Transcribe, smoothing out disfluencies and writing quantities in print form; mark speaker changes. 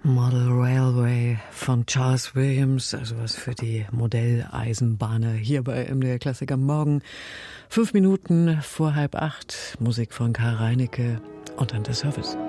Speaker 1: Model Railway von Charles Williams, also was für die Modelleisenbahner hier bei MDR Klassik am Morgen. 5 Minuten vor 7:30, Musik von Karl Reinecke und dann der Service.